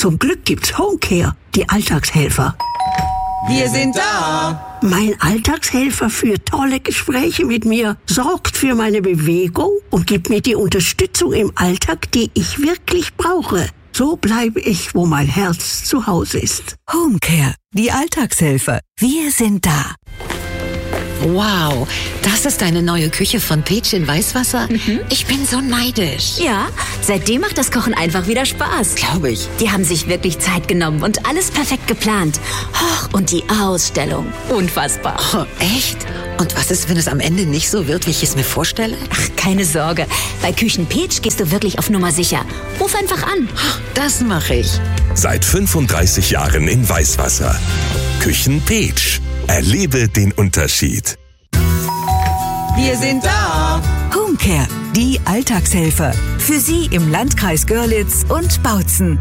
Zum Glück gibt's Homecare, die Alltagshelfer. Wir sind da. Mein Alltagshelfer führt tolle Gespräche mit mir, sorgt für meine Bewegung und gibt mir die Unterstützung im Alltag, die ich wirklich brauche. So bleibe ich, wo mein Herz zu Hause ist. Homecare, die Alltagshelfer. Wir sind da. Wow, das ist eine neue Küche von Peach in Weißwasser? Ich bin so neidisch. Ja, seitdem macht das Kochen einfach wieder Spaß. Glaube ich. Die haben sich wirklich Zeit genommen und alles perfekt geplant. Und die Ausstellung. Unfassbar. Oh, echt? Und was ist, wenn es am Ende nicht so wird, wie ich es mir vorstelle? Ach, keine Sorge. Bei Küchen Peach gehst du wirklich auf Nummer sicher. Ruf einfach an. Das mache ich. Seit 35 Jahren in Weißwasser. Küchen Peach. Erlebe den Unterschied. Wir sind da. Homecare, die Alltagshelfer. Für Sie im Landkreis Görlitz und Bautzen.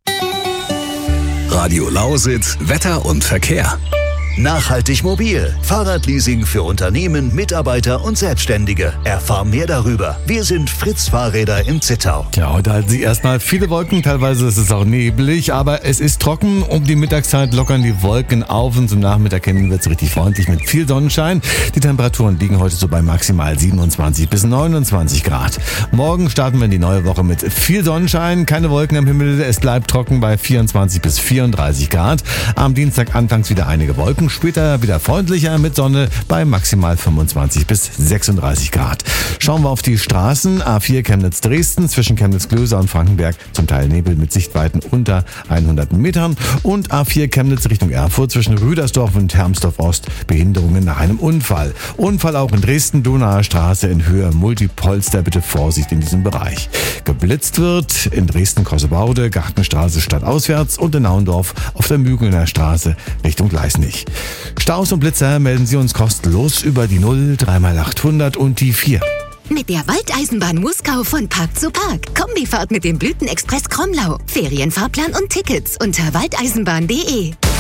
Radio Lausitz, Wetter und Verkehr. Nachhaltig mobil. Fahrradleasing für Unternehmen, Mitarbeiter und Selbstständige. Erfahr mehr darüber. Wir sind Fritz Fahrräder in Zittau. Ja, heute halten sich erstmal viele Wolken. Teilweise ist es auch neblig, aber es ist trocken. Um die Mittagszeit lockern die Wolken auf und zum Nachmittag hin wird es richtig freundlich mit viel Sonnenschein. Die Temperaturen liegen heute so bei maximal 27 bis 29 Grad. Morgen starten wir in die neue Woche mit viel Sonnenschein, keine Wolken am Himmel. Es bleibt trocken bei 24 bis 34 Grad. Am Dienstag anfangs wieder einige Wolken. Später wieder freundlicher mit Sonne bei maximal 25 bis 36 Grad. Schauen wir auf die Straßen. A4 Chemnitz-Dresden zwischen Chemnitz-Klöser und Frankenberg. Zum Teil Nebel mit Sichtweiten unter 100 Metern. Und A4 Chemnitz Richtung Erfurt zwischen Rüdersdorf und Hermsdorf-Ost. Behinderungen nach einem Unfall. Unfall auch in Dresden, Donauer Straße in Höhe Multipolster. Bitte Vorsicht in diesem Bereich. Geblitzt wird in Dresden-Kossebaude, Gartenstraße stadtauswärts und in Naundorf auf der Mügelner Straße Richtung Gleisnich. Staus und Blitzer melden Sie uns kostenlos über die 0 3x800 und die 4. Mit der Waldeisenbahn Muskau von Park zu Park. Kombifahrt mit dem Blütenexpress Kromlau. Ferienfahrplan und Tickets unter waldeisenbahn.de.